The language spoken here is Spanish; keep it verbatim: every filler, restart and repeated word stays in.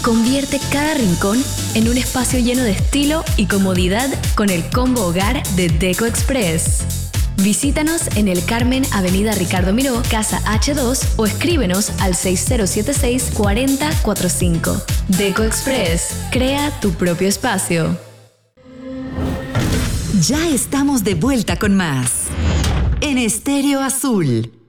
Convierte cada rincón en un espacio lleno de estilo y comodidad con el combo hogar de Deco Express. Visítanos en El Carmen, Avenida Ricardo Miró, Casa H dos o escríbenos al seis cero siete seis, cuatro cero cuatro cinco. Deco Express, crea tu propio espacio. Ya estamos de vuelta con más en Estéreo Azul.